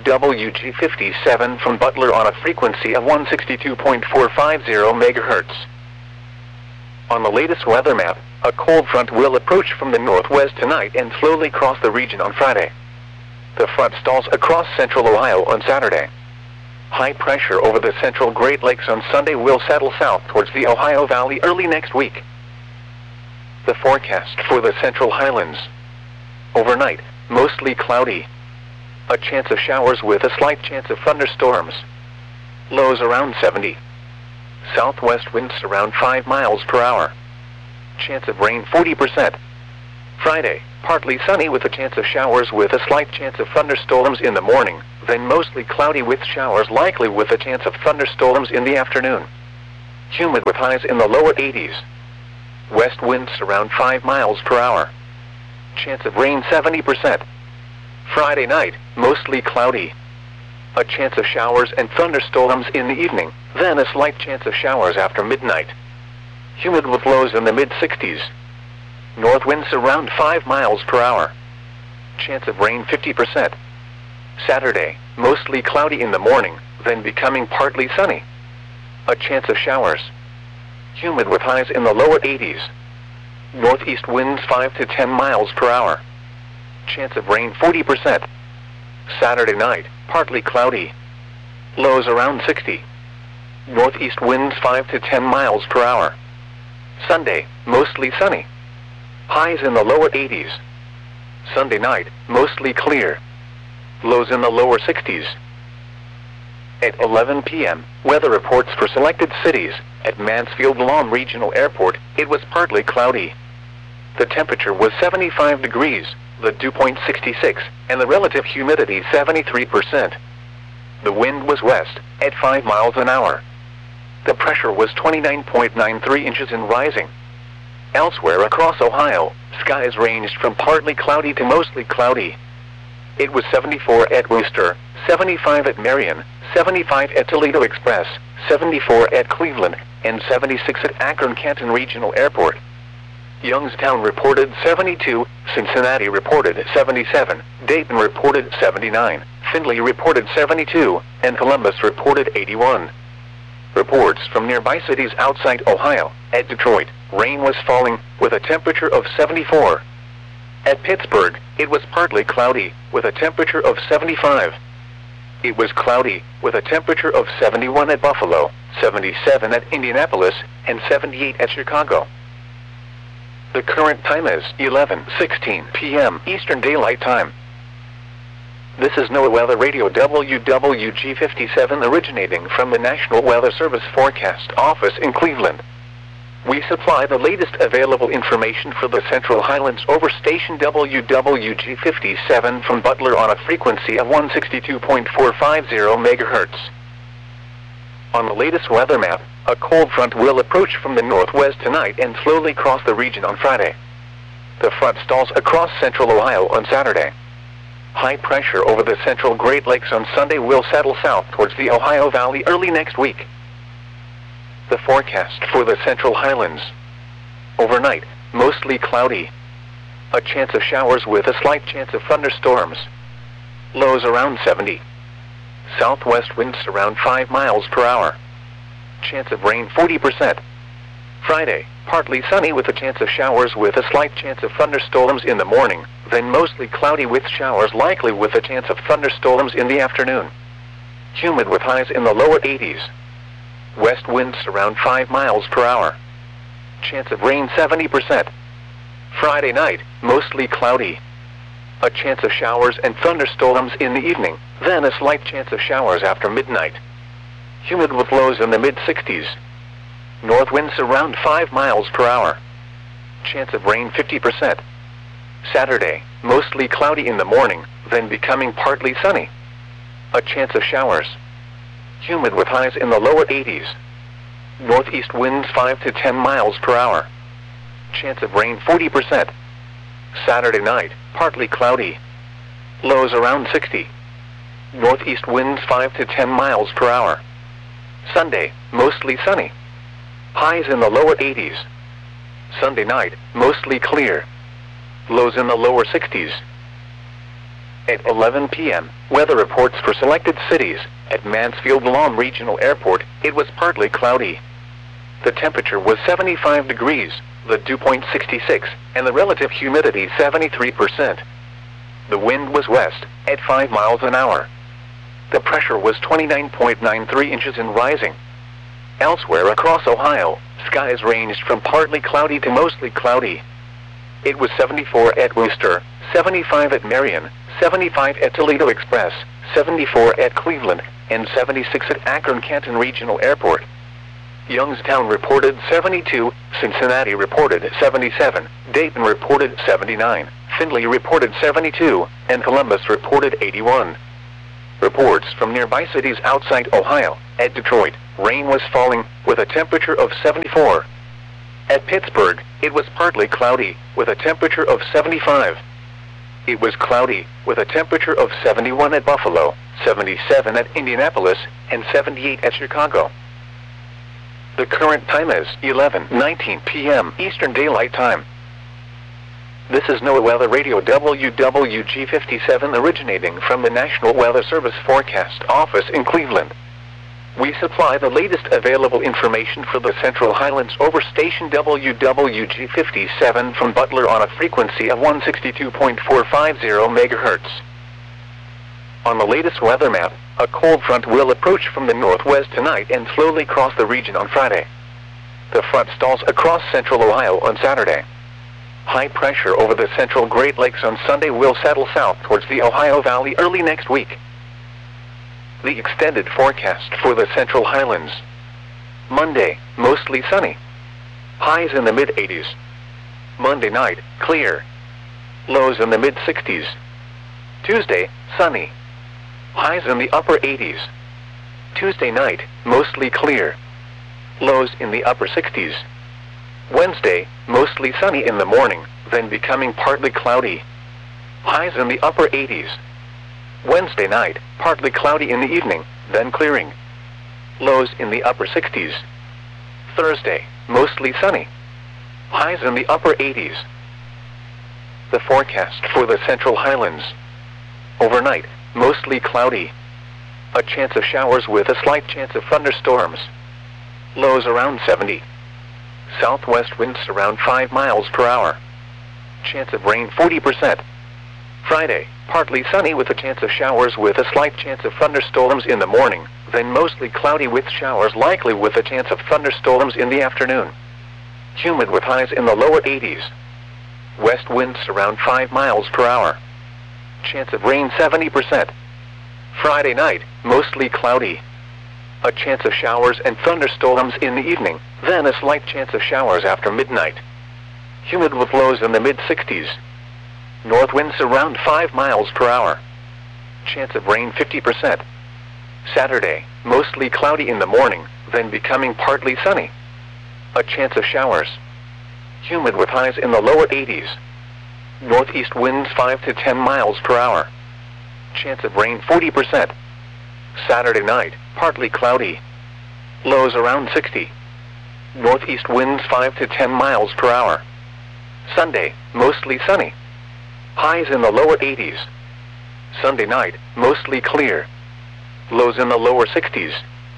WWG57 from Butler on a frequency of 162.450 MHz. On the latest weather map, a cold front will approach from the northwest tonight and slowly cross the region on Friday. The front stalls across central Ohio on Saturday. High pressure over the central Great Lakes on Sunday will settle south towards the Ohio Valley early next week. The forecast for the Central Highlands. Overnight, mostly cloudy. A chance of showers with a slight chance of thunderstorms. Lows around 70. Southwest winds around 5 miles per hour. Chance of rain 40%. Friday, partly sunny with a chance of showers with a slight chance of thunderstorms in the morning, then mostly cloudy with showers likely with a chance of thunderstorms in the afternoon. Humid with highs in the lower 80s. West winds around 5 miles per hour. Chance of rain 70%. Friday night, mostly cloudy. A chance of showers and thunderstorms in the evening, then a slight chance of showers after midnight. Humid with lows in the mid-60s. North winds around 5 miles per hour. Chance of rain 50%. Saturday, mostly cloudy in the morning, then becoming partly sunny. A chance of showers. Humid with highs in the lower 80s. Northeast winds 5 to 10 miles per hour. Chance of rain 40%. Saturday night, partly cloudy. Lows around 60. Northeast winds 5 to 10 miles per hour. Sunday, mostly sunny. Highs in the lower 80s. Sunday night, mostly clear. Lows in the lower 60s. At 11 p.m., weather reports for selected cities. At Mansfield Lawn Regional Airport, it was partly cloudy. The temperature was 75 degrees, the dew point 66, and the relative humidity 73%. The wind was west, at 5 miles an hour. The pressure was 29.93 inches and rising. Elsewhere across Ohio, skies ranged from partly cloudy to mostly cloudy. It was 74 at Wooster, 75 at Marion, 75 at Toledo Express, 74 at Cleveland, and 76 at Akron-Canton Regional Airport. Youngstown reported 72, Cincinnati reported 77, Dayton reported 79, Findlay reported 72, and Columbus reported 81. Reports from nearby cities outside Ohio. At Detroit, rain was falling, with a temperature of 74. At Pittsburgh, it was partly cloudy, with a temperature of 75. It was cloudy, with a temperature of 71 at Buffalo, 77 at Indianapolis, and 78 at Chicago. The current time is 11:16 p.m. Eastern Daylight Time. This is NOAA Weather Radio WWG57 originating from the National Weather Service Forecast Office in Cleveland. We supply the latest available information for the Central Highlands over station WWG57 from Butler on a frequency of 162.450 MHz. On the latest weather map, a cold front will approach from the northwest tonight and slowly cross the region on Friday. The front stalls across central Ohio on Saturday. High pressure over the central Great Lakes on Sunday will settle south towards the Ohio Valley early next week. The forecast for the Central Highlands. Overnight, mostly cloudy. A chance of showers with a slight chance of thunderstorms. Lows around 70. Southwest winds around 5 miles per hour. Chance of rain 40%. Friday, partly sunny with a chance of showers with a slight chance of thunderstorms in the morning, then mostly cloudy with showers likely with a chance of thunderstorms in the afternoon. Humid with highs in the lower 80s. West winds around 5 miles per hour. Chance of rain 70%. Friday night, mostly cloudy. A chance of showers and thunderstorms in the evening, then a slight chance of showers after midnight. Humid with lows in the mid-60s. North winds around 5 miles per hour. Chance of rain 50%. Saturday, mostly cloudy in the morning, then becoming partly sunny. A chance of showers. Humid with highs in the lower 80s. Northeast winds 5 to 10 miles per hour. Chance of rain 40%. Saturday night, partly cloudy. Lows around 60. Northeast winds 5 to 10 miles per hour. Sunday, mostly sunny. Highs in the lower 80s. Sunday night, mostly clear. Lows in the lower 60s. At 11 p.m., weather reports for selected cities. At Mansfield Lawn Regional Airport, it was partly cloudy. The temperature was 75 degrees, the dew point 66, and the relative humidity 73%. The wind was west, at 5 miles an hour. The pressure was 29.93 inches and rising. Elsewhere across Ohio, skies ranged from partly cloudy to mostly cloudy. It was 74 at Wooster, 75 at Marion, 75 at Toledo Express, 74 at Cleveland, and 76 at Akron-Canton Regional Airport. Youngstown reported 72, Cincinnati reported 77, Dayton reported 79, Findlay reported 72, and Columbus reported 81. Reports from nearby cities outside Ohio. At Detroit, rain was falling, with a temperature of 74. At Pittsburgh, it was partly cloudy, with a temperature of 75. It was cloudy, with a temperature of 71 at Buffalo, 77 at Indianapolis, and 78 at Chicago. The current time is 11:19 p.m. Eastern Daylight Time. This is NOAA Weather Radio WWG57 originating from the National Weather Service Forecast Office in Cleveland. We supply the latest available information for the Central Highlands over station WWG57 from Butler on a frequency of 162.450 MHz. On the latest weather map, a cold front will approach from the northwest tonight and slowly cross the region on Friday. The front stalls across central Ohio on Saturday. High pressure over the central Great Lakes on Sunday will settle south towards the Ohio Valley early next week. The extended forecast for the Central Highlands. Monday, mostly sunny. Highs in the mid-80s. Monday night, clear. Lows in the mid-60s. Tuesday, sunny. Highs in the upper 80s. Tuesday night, mostly clear. Lows in the upper 60s. Wednesday, mostly sunny in the morning, then becoming partly cloudy. Highs in the upper 80s. Wednesday night, partly cloudy in the evening, then clearing. Lows in the upper 60s. Thursday, mostly sunny. Highs in the upper 80s. The forecast for the Central Highlands. Overnight, mostly cloudy. A chance of showers with a slight chance of thunderstorms. Lows around 70. Southwest winds around 5 miles per hour. Chance of rain 40%. Friday, partly sunny with a chance of showers with a slight chance of thunderstorms in the morning, then mostly cloudy with showers likely with a chance of thunderstorms in the afternoon. Humid with highs in the lower 80s. West winds around 5 miles per hour. Chance of rain 70%. Friday night, mostly cloudy. A chance of showers and thunderstorms in the evening, then a slight chance of showers after midnight. Humid with lows in the mid-60s. North winds around 5 miles per hour. Chance of rain 50%. Saturday, mostly cloudy in the morning, then becoming partly sunny. A chance of showers. Humid with highs in the lower 80s. Northeast winds 5 to 10 miles per hour. Chance of rain 40%. Saturday night, partly cloudy. Lows around 60. Northeast winds 5 to 10 miles per hour. Sunday, mostly sunny. Highs in the lower 80s. Sunday night, mostly clear. Lows in the lower 60s.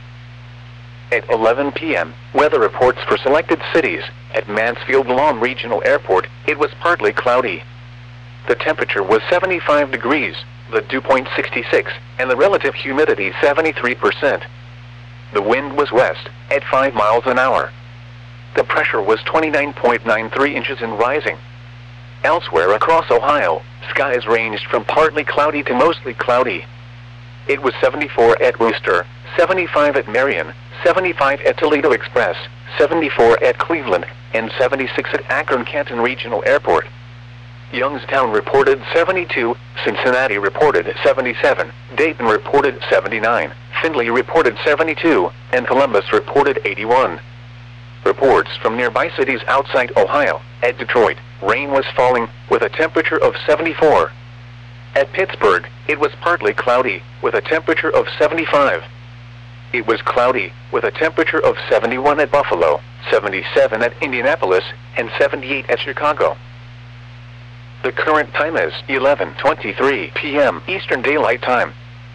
At 11 p.m., weather reports for selected cities. At Mansfield Lawn Regional Airport, it was partly cloudy. The temperature was 75 degrees, the dew point 66, and the relative humidity 73%. The wind was west, at 5 miles an hour. The pressure was 29.93 inches and rising. Elsewhere across Ohio, skies ranged from partly cloudy to mostly cloudy. It was 74 at Wooster, 75 at Marion, 75 at Toledo Express, 74 at Cleveland, and 76 at Akron-Canton Regional Airport. Youngstown reported 72, Cincinnati reported 77, Dayton reported 79, Findlay reported 72, and Columbus reported 81. Reports from nearby cities outside Ohio. At Detroit, rain was falling, with a temperature of 74. At Pittsburgh, it was partly cloudy, with a temperature of 75. It was cloudy, with a temperature of 71 at Buffalo, 77 at Indianapolis, and 78 at Chicago. The current time is 11:23 p.m. Eastern Daylight Time.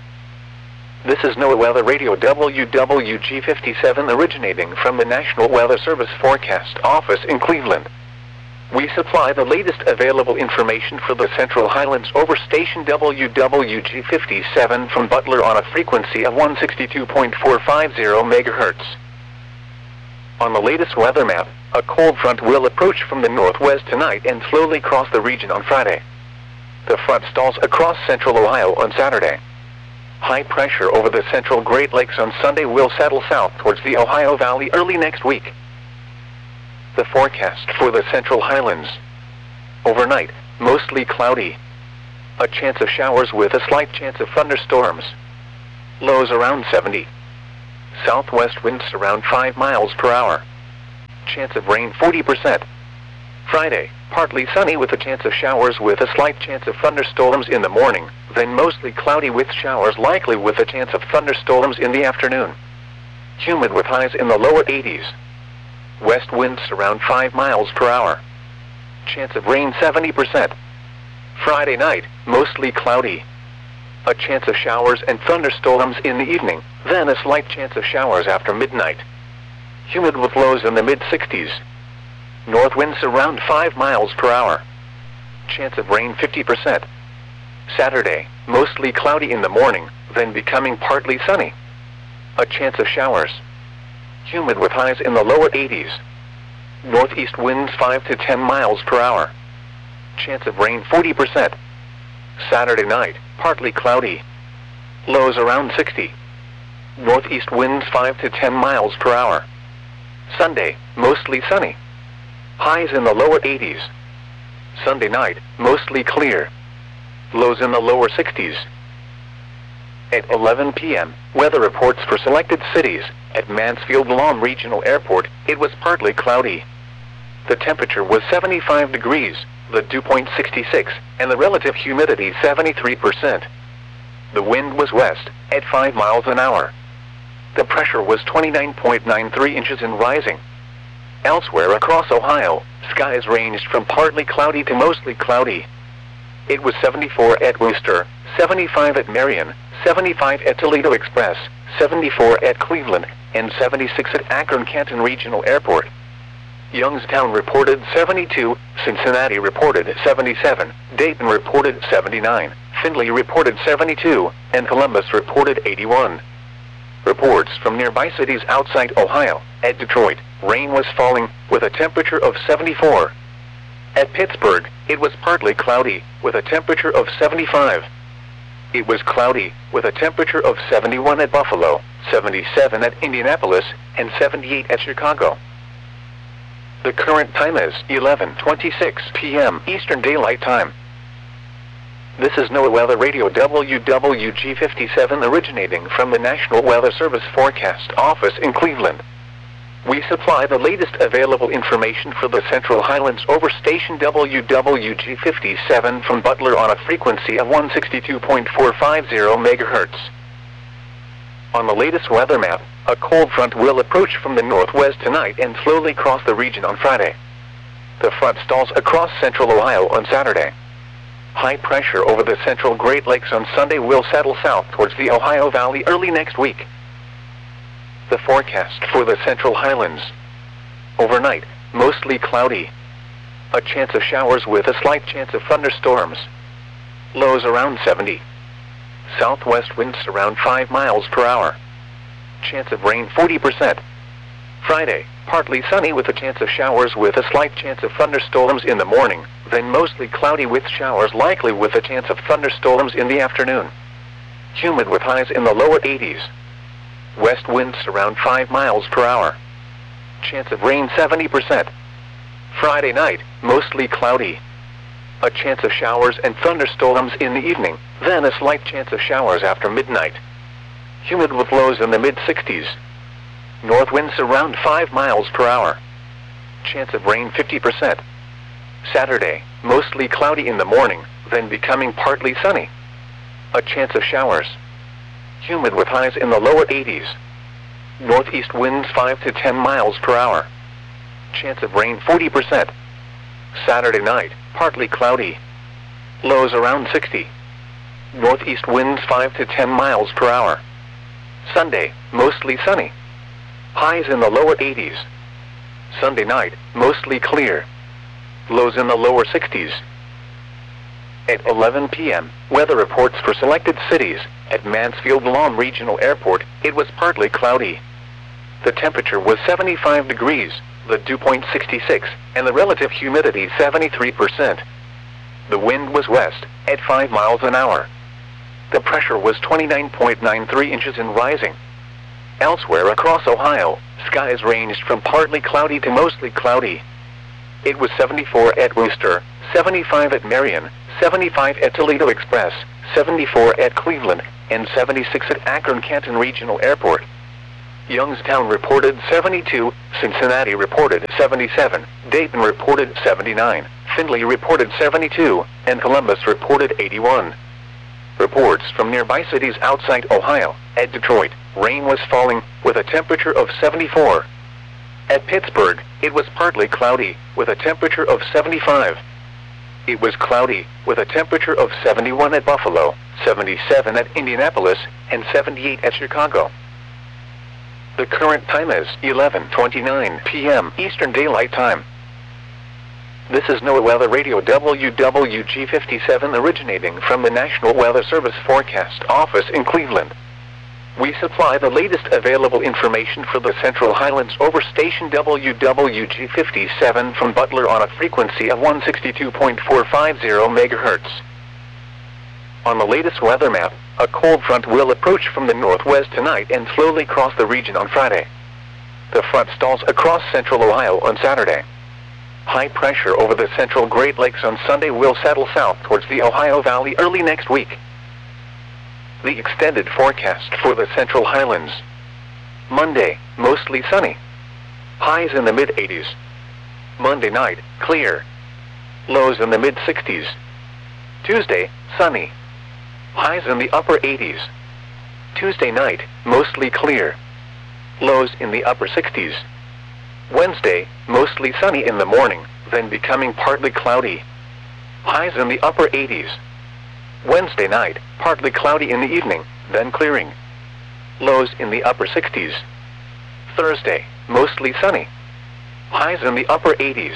This is NOAA Weather Radio WWG57 originating from the National Weather Service Forecast Office in Cleveland. We supply the latest available information for the Central Highlands over station WWG57 from Butler on a frequency of 162.450 MHz. On the latest weather map, a cold front will approach from the northwest tonight and slowly cross the region on Friday. The front stalls across central Ohio on Saturday. High pressure over the central Great Lakes on Sunday will settle south towards the Ohio Valley early next week. The forecast for the Central Highlands. Overnight, mostly cloudy. A chance of showers with a slight chance of thunderstorms. Lows around 70. Southwest winds around 5 miles per hour. Chance of rain 40%. Friday, partly sunny with a chance of showers with a slight chance of thunderstorms in the morning, then mostly cloudy with showers likely with a chance of thunderstorms in the afternoon. Humid with highs in the lower 80s. West winds around 5 miles per hour. Chance of rain 70%. Friday night, mostly cloudy. A chance of showers and thunderstorms in the evening, then a slight chance of showers after midnight. Humid with lows in the mid-60s. North winds around 5 miles per hour. Chance of rain 50%. Saturday, mostly cloudy in the morning, then becoming partly sunny. A chance of showers. Humid with highs in the lower 80s. Northeast winds 5 to 10 miles per hour. Chance of rain 40%. Saturday night, partly cloudy. Lows around 60. Northeast winds 5 to 10 miles per hour. Sunday, mostly sunny. Highs in the lower 80s. Sunday night, mostly clear. Lows in the lower 60s. At 11 p.m., weather reports for selected cities. At Mansfield-Lom Regional Airport, it was partly cloudy. The temperature was 75 degrees, the dew point 66, and the relative humidity 73%. The wind was west, at 5 miles an hour. The pressure was 29.93 inches and rising. Elsewhere across Ohio, skies ranged from partly cloudy to mostly cloudy. It was 74 at Wooster, 75 at Marion, 75 at Toledo Express, 74 at Cleveland, and 76 at Akron-Canton Regional Airport. Youngstown reported 72, Cincinnati reported 77, Dayton reported 79, Findlay reported 72, and Columbus reported 81. Reports from nearby cities outside Ohio. At Detroit, rain was falling, with a temperature of 74. At Pittsburgh, it was partly cloudy, with a temperature of 75. It was cloudy, with a temperature of 71 at Buffalo, 77 at Indianapolis, and 78 at Chicago. The current time is 11:26 p.m. Eastern Daylight Time. This is NOAA Weather Radio WWG57 originating from the National Weather Service Forecast Office in Cleveland. We supply the latest available information for the Central Highlands over station WWG57 from Butler on a frequency of 162.450 MHz. On the latest weather map, a cold front will approach from the northwest tonight and slowly cross the region on Friday. The front stalls across central Ohio on Saturday. High pressure over the central Great Lakes on Sunday will settle south towards the Ohio Valley early next week. The forecast for the Central Highlands. Overnight, mostly cloudy. A chance of showers with a slight chance of thunderstorms. Lows around 70. Southwest winds around 5 miles per hour. Chance of rain 40%. Friday, partly sunny with a chance of showers with a slight chance of thunderstorms in the morning, then mostly cloudy with showers likely with a chance of thunderstorms in the afternoon. Humid with highs in the lower 80s. West winds around 5 miles per hour. Chance of rain 70%. Friday night, mostly cloudy. A chance of showers and thunderstorms in the evening, then a slight chance of showers after midnight. Humid with lows in the mid-60s. North winds around 5 miles per hour. Chance of rain 50%. Saturday, mostly cloudy in the morning, then becoming partly sunny. A chance of showers. Humid with highs in the lower 80s. Northeast winds 5 to 10 miles per hour. Chance of rain 40%. Saturday night, partly cloudy. Lows around 60. Northeast winds 5 to 10 miles per hour. Sunday, mostly sunny. Highs in the lower 80s. Sunday night, mostly clear. Lows in the lower 60s. At 11 p.m., weather reports for selected cities. At Mansfield-Lom Regional Airport, it was partly cloudy. The temperature was 75 degrees, the dew point 66, and the relative humidity 73%. The wind was west, at 5 miles an hour. The pressure was 29.93 inches and rising. Elsewhere across Ohio, skies ranged from partly cloudy to mostly cloudy. It was 74 at Wooster, 75 at Marion, 75 at Toledo Express, 74 at Cleveland, and 76 at Akron-Canton Regional Airport. Youngstown reported 72, Cincinnati reported 77, Dayton reported 79, Findlay reported 72, and Columbus reported 81. Reports from nearby cities outside Ohio. At Detroit, rain was falling, with a temperature of 74. At Pittsburgh, it was partly cloudy, with a temperature of 75. It was cloudy, with a temperature of 71 at Buffalo, 77 at Indianapolis, and 78 at Chicago. The current time is 11:29 p.m. Eastern Daylight Time. This is NOAA Weather Radio WWG57 originating from the National Weather Service Forecast Office in Cleveland. We supply the latest available information for the Central Highlands over station WWG57 from Butler on a frequency of 162.450 MHz. On the latest weather map, a cold front will approach from the northwest tonight and slowly cross the region on Friday. The front stalls across central Ohio on Saturday. High pressure over the central Great Lakes on Sunday will settle south towards the Ohio Valley early next week. The extended forecast for the Central Highlands. Monday, mostly sunny. Highs in the mid-80s. Monday night, clear. Lows in the mid-60s. Tuesday, sunny. Highs in the upper 80s. Tuesday night, mostly clear. Lows in the upper 60s. Wednesday, mostly sunny in the morning, then becoming partly cloudy. Highs in the upper 80s. Wednesday night, partly cloudy in the evening, then clearing. Lows in the upper 60s. Thursday, mostly sunny. Highs in the upper 80s.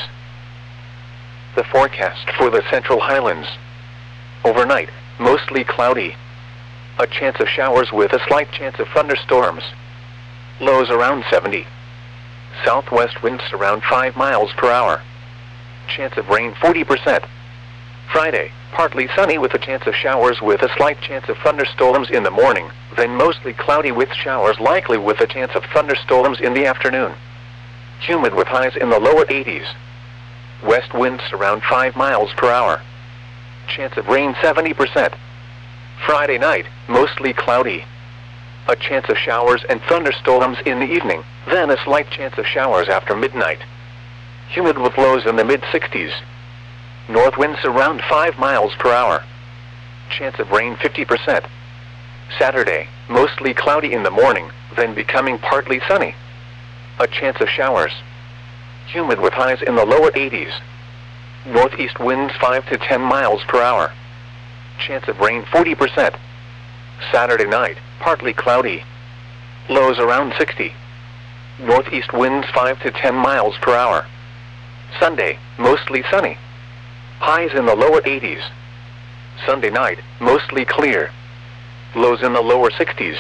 The forecast for the Central Highlands. Overnight, mostly cloudy. A chance of showers with a slight chance of thunderstorms. Lows around 70. Southwest winds around 5 miles per hour. Chance of rain 40%. Friday, partly sunny with a chance of showers with a slight chance of thunderstorms in the morning, then mostly cloudy with showers likely with a chance of thunderstorms in the afternoon. Humid with highs in the lower 80s. West winds around 5 miles per hour. Chance of rain 70%. Friday night, mostly cloudy. A chance of showers and thunderstorms in the evening, then a slight chance of showers after midnight. Humid with lows in the mid-60s. North winds around 5 miles per hour. Chance of rain 50%. Saturday, mostly cloudy in the morning, then becoming partly sunny. A chance of showers. Humid with highs in the lower 80s. Northeast winds 5 to 10 miles per hour. Chance of rain 40%. Saturday night, partly cloudy. Lows around 60. Northeast winds 5 to 10 miles per hour. Sunday, mostly sunny. Highs in the lower 80s. Sunday night, mostly clear. Lows in the lower 60s.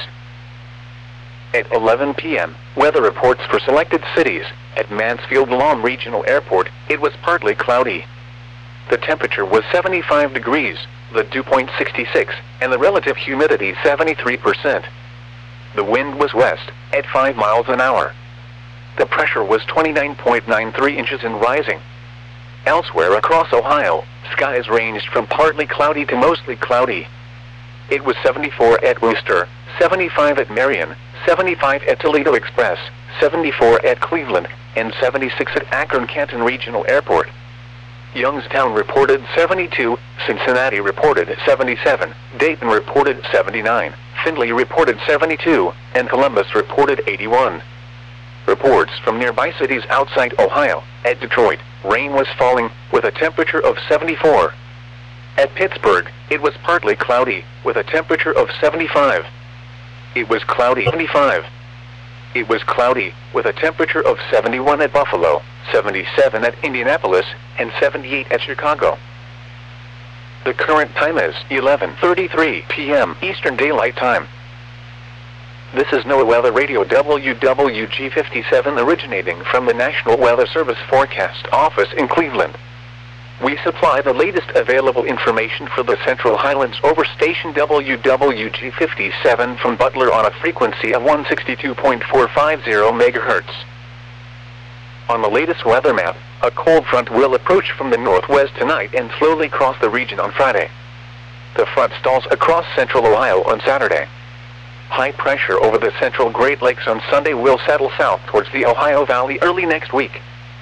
At 11 p.m., weather reports for selected cities. At Mansfield Lawn Regional Airport, it was partly cloudy. The temperature was 75 degrees, the dew point 66, and the relative humidity 73%. The wind was west, at 5 miles an hour. The pressure was 29.93 inches and rising. Elsewhere across Ohio, skies ranged from partly cloudy to mostly cloudy. It was 74 at Wooster, 75 at Marion, 75 at Toledo Express, 74 at Cleveland, and 76 at Akron-Canton Regional Airport. Youngstown reported 72, Cincinnati reported 77, Dayton reported 79, Findlay reported 72, and Columbus reported 81. Reports from nearby cities outside Ohio. At Detroit, rain was falling, with a temperature of 74. At Pittsburgh, it was partly cloudy, with a temperature of 75. It was cloudy 75. It was cloudy, with a temperature of 71 at Buffalo, 77 at Indianapolis, and 78 at Chicago. The current time is 11:33 p.m. Eastern Daylight Time. This is NOAA Weather Radio WWG57 originating from the National Weather Service Forecast Office in Cleveland. We supply the latest available information for the Central Highlands over station WWG57 from Butler on a frequency of 162.450 MHz. On the latest weather map, a cold front will approach from the northwest tonight and slowly cross the region on Friday. The front stalls across central Ohio on Saturday. High pressure over the central Great Lakes on Sunday will settle south towards the Ohio Valley early next week.